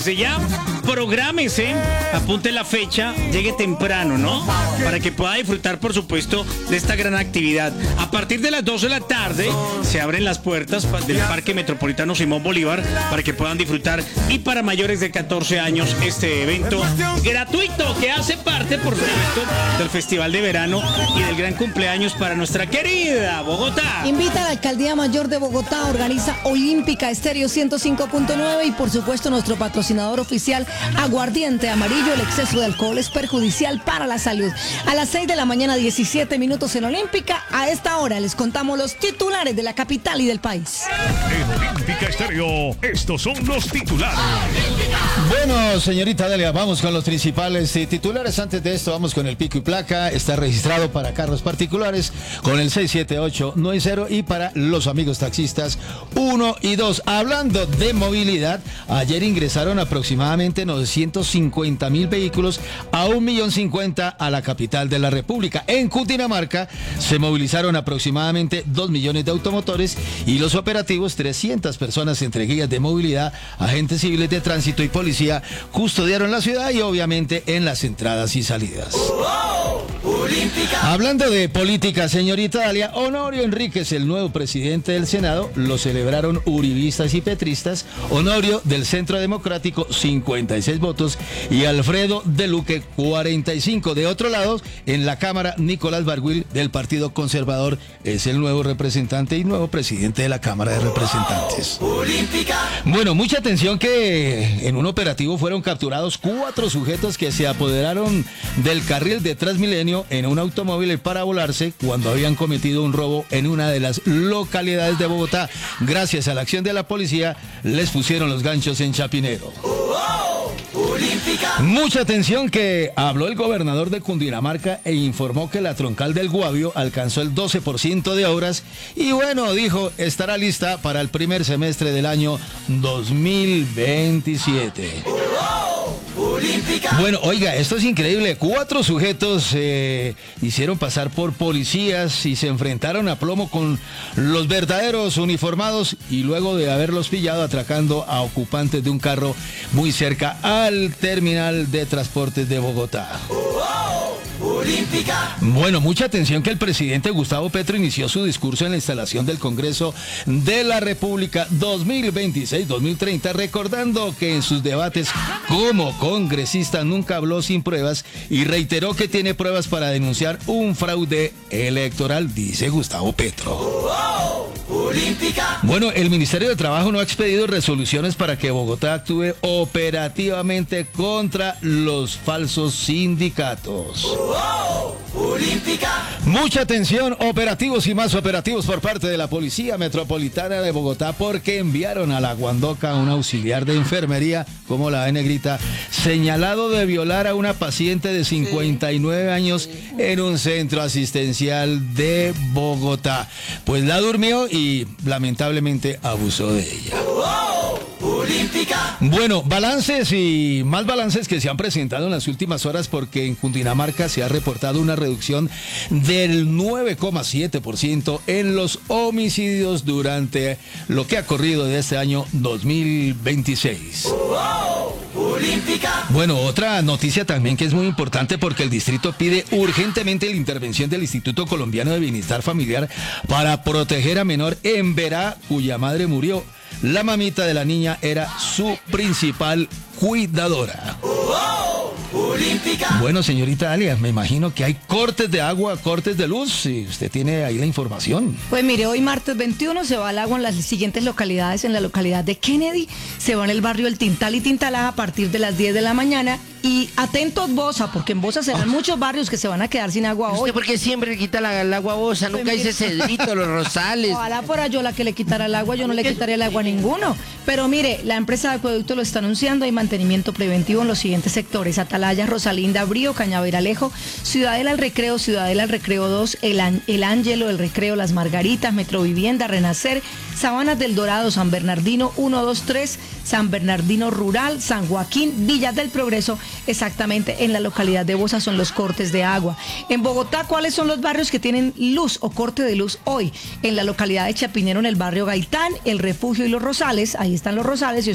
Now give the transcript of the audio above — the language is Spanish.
desde ya, prográmese, apunte la fecha, llegue temprano, ¿no? Para que pueda disfrutar, por supuesto, de esta gran actividad. A partir de las 2 de la tarde se abren las puertas del Parque Metropolitano Simón Bolívar para que puedan disfrutar, y para mayores de 14 años este evento gratuito que hace parte, por supuesto, del Festival de Verano y del gran cumpleaños para nuestra querida Bogotá. Invita a la Alcaldía Mayor de Bogotá, organiza Olímpica Estéreo 105.9 y por supuesto nuestro patrocinador oficial Aguardiente Amarillo. El exceso de alcohol es perjudicial para la salud. A las 6 de la mañana, 17 minutos en Olímpica. A esta hora les contamos los titulares de la capital y del país. En Olímpica Estéreo, estos son los titulares. Bueno, señorita Delia, vamos con los principales titulares. Antes de esto, vamos con el pico y placa. Está registrado para carros particulares con el 67890 y para los amigos taxistas 1 y 2. Hablando de movilidad, ayer ingresaron aproximadamente 950.000 vehículos a 1.050.000 a la capital de la República. En Cundinamarca se movilizaron aproximadamente 2 millones de automotores y los operativos, 300 personas entre guías de movilidad, agentes civiles de tránsito y policía custodiaron la ciudad y obviamente en las entradas y salidas. Hablando de política, señorita Dalia, Honorio Enríquez, el nuevo presidente del Senado, lo celebraron uribistas y petristas. Honorio del Centro Democrático, 56 votos, y Alfredo de Luque, 45. De otro lado, en la Cámara, Nicolás Barguil del Partido Conservador es el nuevo representante y nuevo presidente de la Cámara de Representantes. Bueno, mucha atención que en un operativo fueron capturados 4 sujetos que se apoderaron del carril de Transmilenio en un automóvil para volarse cuando habían cometido un robo en una de las localidades de Bogotá. Gracias a la acción de la policía, les pusieron los ganchos en Chapinero. Mucha atención que habló el gobernador de Cundinamarca e informó que la troncal del Guavio alcanzó el 12% de obras y bueno, dijo, estará lista para el primer semestre del año 2027. Bueno, oiga, esto es increíble. 4 sujetos hicieron pasar por policías y se enfrentaron a plomo con los verdaderos uniformados y luego de haberlos pillado atracando a ocupantes de un carro muy cerca al terminal de transportes de Bogotá. Bueno, mucha atención que el presidente Gustavo Petro inició su discurso en la instalación del Congreso de la República 2026-2030, recordando que en sus debates como congresista nunca habló sin pruebas y reiteró que tiene pruebas para denunciar un fraude electoral, dice Gustavo Petro. Bueno, el Ministerio de Trabajo no ha expedido resoluciones para que Bogotá actúe operativamente contra los falsos sindicatos. Mucha atención, operativos y más operativos por parte de la Policía Metropolitana de Bogotá porque enviaron a la Guandoca a un auxiliar de enfermería, como la de negrita, señalado de violar a una paciente de 59 años en un centro asistencial de Bogotá. Pues la durmió y lamentablemente abusó de ella. Bueno, balances y más balances que se han presentado en las últimas horas porque en Cundinamarca se ha reportado una reducción del 9,7% en los homicidios durante lo que ha corrido de este año 2026. Bueno, otra noticia también que es muy importante porque el distrito pide urgentemente la intervención del Instituto Colombiano de Bienestar Familiar para proteger a menor en Verá, cuya madre murió. La mamita de la niña era su principal cuidadora. Bueno, señorita Dalia, me imagino que hay cortes de agua, cortes de luz, si usted tiene ahí la información. Pues mire, hoy martes 21 se va al agua en las siguientes localidades. En la localidad de Kennedy se va en el barrio El Tintal y Tintalá a partir de las 10 de la mañana. Y atentos Bosa, porque en Bosa serán muchos barrios que se van a quedar sin agua hoy. ¿Usted por qué siempre le quita el agua a Bosa? Nunca dice Cedrito, Los Rosales. Ojalá fuera yo la que le quitara el agua, yo no le quitaría el agua a ninguno. Pero mire, la empresa de acueducto lo está anunciando, hay mantenimiento preventivo en los siguientes sectores: Atalaya, Rosalinda, Brío, Cañaveralejo, Ciudadela El Recreo, Ciudadela El Recreo 2, El Ángelo, El Recreo, Las Margaritas, Metrovivienda, Renacer, Sabanas del Dorado, San Bernardino 1, 2, 3, San Bernardino Rural, San Joaquín, Villas del Progreso, exactamente en la localidad de Bosa son los cortes de agua. En Bogotá, ¿cuáles son los barrios que tienen luz o corte de luz hoy? En la localidad de Chapinero, en el barrio Gaitán, El Refugio y Los Rosales, ahí están Los Rosales, y